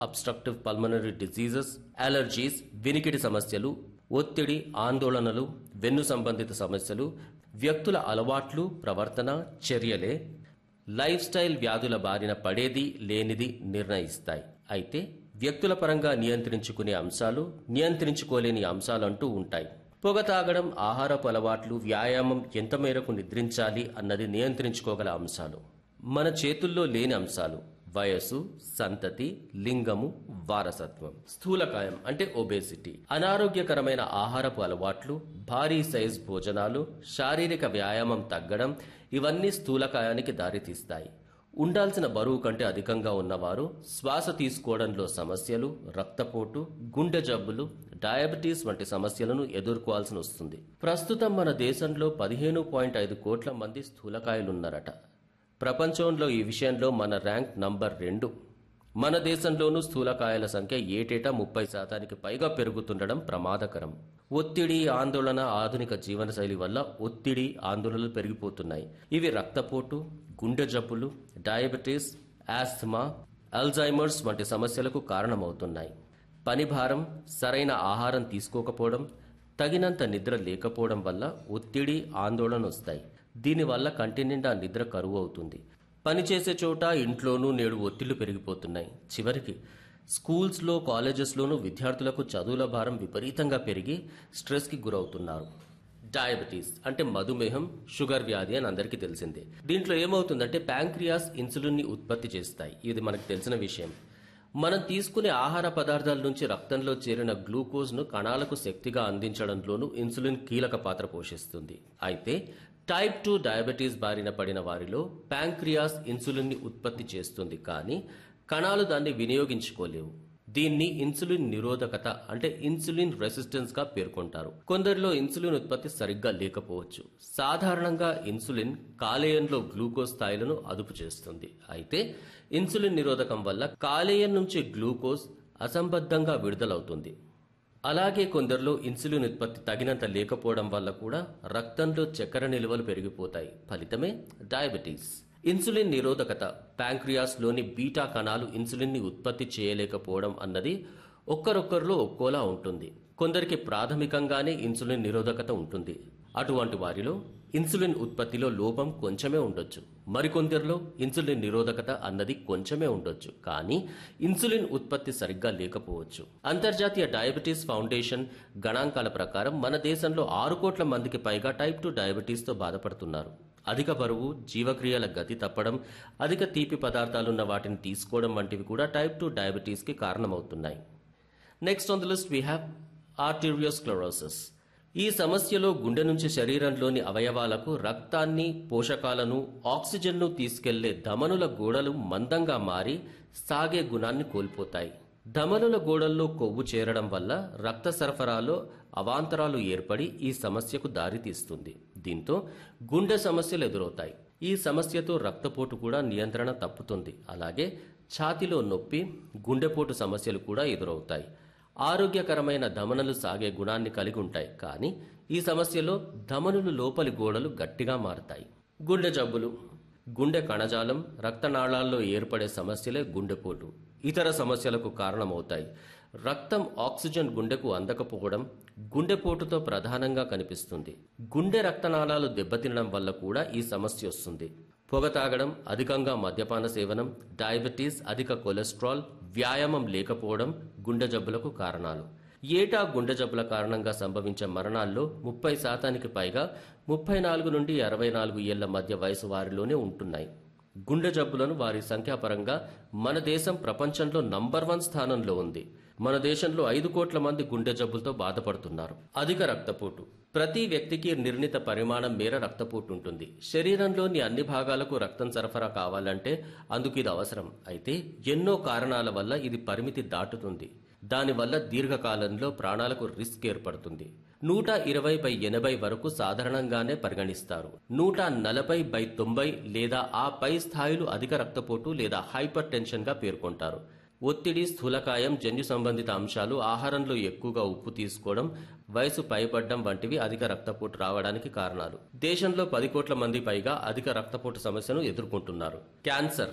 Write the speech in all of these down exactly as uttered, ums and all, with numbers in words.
Obstructive pulmonary diseases, allergies, వినికిడి సమస్యలు, ఒత్తిడి, ఆందోళనలు, వెన్ను సంబంధిత సమస్యలు, వ్యక్తుల అలవాట్లు, ప్రవర్తన, చర్యలే లైఫ్ స్టైల్ వ్యాధుల బారిన పడేది లేనిది నిర్ణయిస్తాయి. అయితే వ్యక్తుల పరంగా నియంత్రించుకునే అంశాలు, నియంత్రించుకోలేని అంశాలంటూ ఉంటాయి. పొగ తాగడం, ఆహారపు అలవాట్లు, వ్యాయామం, ఎంత మేరకు నిద్రించాలి అన్నది నియంత్రించుకోగల అంశాలు. మన చేతుల్లో లేని అంశాలు వయసు, సంతతి, లింగము, వారసత్వం. స్థూలకాయం అంటే ఒబేసిటీ, అనారోగ్యకరమైన ఆహారపు అలవాట్లు, భారీ సైజ్ భోజనాలు, శారీరక వ్యాయామం తగ్గడం ఇవన్నీ స్థూలకాయానికి దారితీస్తాయి. ఉండాల్సిన బరువు కంటే అధికంగా ఉన్నవారు శ్వాస తీసుకోవడంలో సమస్యలు, రక్తపోటు, గుండె జబ్బులు, డయాబెటీస్ వంటి సమస్యలను ఎదుర్కోవాల్సి వస్తుంది. ప్రస్తుతం మన దేశంలో పదిహేను పాయింట్ ఐదు కోట్ల మంది స్థూలకాయులున్నారట. ప్రపంచంలో ఈ విషయంలో మన ర్యాంక్ నంబర్ రెండు. మన దేశంలోనూ స్థూలకాయాల సంఖ్య ఏటేటా ముప్పై శాతానికి పైగా పెరుగుతుండడం ప్రమాదకరం. ఒత్తిడి, ఆందోళన, ఆధునిక జీవనశైలి వల్ల ఒత్తిడి, ఆందోళనలు పెరిగిపోతున్నాయి. ఇవి రక్తపోటు, గుండె జబ్బులు, డయాబెటీస్, ఆస్థమా, అల్జైమర్స్ వంటి సమస్యలకు కారణమవుతున్నాయి. పని భారం, సరైన ఆహారం తీసుకోకపోవడం, తగినంత నిద్ర లేకపోవడం వల్ల ఒత్తిడి, ఆందోళన వస్తాయి. దీనివల్ల కంటి నిండా నిద్ర కరువు అవుతుంది. పనిచేసే చోట, ఇంట్లోనూ నేడు ఒత్తిళ్లు పెరిగిపోతున్నాయి. చివరికి స్కూల్స్లో, కాలేజెస్లోనూ విద్యార్థులకు చదువుల భారం విపరీతంగా పెరిగి స్ట్రెస్కి గురవుతున్నారు. డయాబెటీస్ అంటే మధుమేహం, షుగర్ వ్యాధి అని అందరికీ తెలిసిందే. దీంట్లో ఏమవుతుందంటే ప్యాంక్రియాస్ ఇన్సులిన్ని ఉత్పత్తి చేస్తాయి. ఇది మనకు తెలిసిన విషయం. మనం తీసుకునే ఆహార పదార్థాల నుంచి రక్తంలో చేరిన గ్లూకోజ్ను కణాలకు శక్తిగా అందించడంలోనూ ఇన్సులిన్ కీలక పాత్ర పోషిస్తుంది. అయితే టైప్ టూ డయాబెటీస్ బారిన పడిన వారిలో ప్యాంక్రియాస్ ఇన్సులిన్ని ఉత్పత్తి చేస్తుంది, కానీ కణాలు దాన్ని వినియోగించుకోలేవు. దీన్ని ఇన్సులిన్ నిరోధకత అంటే ఇన్సులిన్ రెసిస్టెన్స్ గా పేర్కొంటారు. కొందరిలో ఇన్సులిన్ ఉత్పత్తి సరిగ్గా లేకపోవచ్చు. సాధారణంగా ఇన్సులిన్ కాలేయంలో గ్లూకోజ్ స్థాయిలను అదుపు చేస్తుంది. అయితే ఇన్సులిన్ నిరోధకం వల్ల కాలేయం నుంచి గ్లూకోజ్ అసంబద్ధంగా విడుదలవుతుంది. అలాగే కొందరిలో ఇన్సులిన్ ఉత్పత్తి తగినంత లేకపోవడం వల్ల కూడా రక్తంలో చక్కెర నిల్వలు పెరిగిపోతాయి. ఫలితమే డయాబెటీస్. ఇన్సులిన్ నిరోధకత, ప్యాంక్రియాస్లోని బీటా కణాలు ఇన్సులిన్ని ఉత్పత్తి చేయలేకపోవడం అన్నది ఒక్కరొక్కరిలో ఒక్కోలా ఉంటుంది. కొందరికి ప్రాథమికంగానే ఇన్సులిన్ నిరోధకత ఉంటుంది. అటువంటి వారిలో ఇన్సులిన్ ఉత్పత్తిలో లోపం కొంచెమే ఉండొచ్చు. మరికొందరిలో ఇన్సులిన్ నిరోధకత అన్నది కొంచెమే ఉండొచ్చు, కానీ ఇన్సులిన్ ఉత్పత్తి సరిగ్గా లేకపోవచ్చు. అంతర్జాతీయ డయాబెటీస్ ఫౌండేషన్ గణాంకాల ప్రకారం మన దేశంలో ఆరు కోట్ల మందికి పైగా టైప్ టూ డయాబెటీస్తో బాధపడుతున్నారు. అధిక బరువు, జీవక్రియల గతి తప్పడం, అధిక తీపి పదార్థాలున్న వాటిని తీసుకోవడం వంటివి కూడా టైప్ టూ డయాబెటీస్కి కారణమవుతున్నాయి. Next on the list we have arteriosclerosis. ఈ సమస్యలో గుండె నుంచి శరీరంలోని అవయవాలకు రక్తాన్ని, పోషకాలను, ఆక్సిజన్ను తీసుకెళ్లే ధమనుల గోడలు మందంగా మారి సాగే గుణాన్ని కోల్పోతాయి. ధమనుల గోడల్లో కొవ్వు చేరడం వల్ల రక్త సరఫరాలో అవాంతరాలు ఏర్పడి ఈ సమస్యకు దారితీస్తుంది. దీంతో గుండె సమస్యలు ఎదురవుతాయి. ఈ సమస్యతో రక్తపోటు కూడా నియంత్రణ తప్పుతుంది. అలాగే ఛాతీలో నొప్పి, గుండెపోటు సమస్యలు కూడా ఎదురవుతాయి. ఆరోగ్యకరమైన ధమనులు సాగే గుణాన్ని కలిగి ఉంటాయి, కానీ ఈ సమస్యలో ధమనులు లోపలి గోడలు గట్టిగా మారతాయి. గుండె జబ్బులు, గుండె కణజాలం, రక్తనాళాల్లో ఏర్పడే సమస్యలే గుండెపోటు ఇతర సమస్యలకు కారణమవుతాయి. రక్తం, ఆక్సిజన్ గుండెకు అందకపోవడం గుండెపోటుతో ప్రధానంగా కనిపిస్తుంది. గుండె రక్తనాళాలు దెబ్బతినడం వల్ల కూడా ఈ సమస్య వస్తుంది. పొగ తాగడం, అధికంగా మద్యపాన సేవనం, డయాబెటీస్, అధిక కొలెస్ట్రాల్, వ్యాయామం లేకపోవడం గుండె జబ్బులకు కారణాలు. ఏటా గుండె జబ్బుల కారణంగా సంభవించే మరణాల్లో ముప్పై శాతానికి పైగా ముప్పై నాలుగు నుండి అరవై నాలుగు ఏళ్ల మధ్య వయసు వారిలోనే ఉంటున్నాయి. గుండె జబ్బులను వారి సంఖ్యాపరంగా మన దేశం ప్రపంచంలో నంబర్ వన్ స్థానంలో ఉంది. మన దేశంలో ఐదు కోట్ల మంది గుండె జబ్బులతో బాధపడుతున్నారు. అధిక రక్తపోటు. ప్రతి వ్యక్తికి నిర్ణీత పరిమాణం మేర రక్తపోటు ఉంటుంది. శరీరంలోని అన్ని భాగాలకు రక్తం సరఫరా కావాలంటే అందుకు ఇది అవసరం. అయితే ఎన్నో కారణాల వల్ల ఇది పరిమితి దాటుతుంది. దానివల్ల దీర్ఘకాలంలో ప్రాణాలకు రిస్క్ ఏర్పడుతుంది. నూట ఇరవై బై ఎనభై వరకు సాధారణంగానే పరిగణిస్తారు. నూట నలభై బై తొంభై లేదా ఆ పై స్థాయిలు అధిక రక్తపోటు లేదా హైపర్ టెన్షన్ గా పేర్కొంటారు. ఒత్తిడి, స్థూలకాయం, జన్యు సంబంధిత అంశాలు, ఆహారంలో ఎక్కువగా ఉప్పు తీసుకోవడం, వయసు పైబడ్డం వంటివి అధిక రక్తపోటు రావడానికి కారణాలు. దేశంలో పది కోట్ల మంది పైగా అధిక రక్తపోటు సమస్యను ఎదుర్కొంటున్నారు. క్యాన్సర్.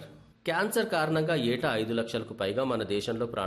క్యాన్సర్ కారణంగా ఏటా ఐదు లక్షలకు పైగా మన దేశంలో ప్రాణాలు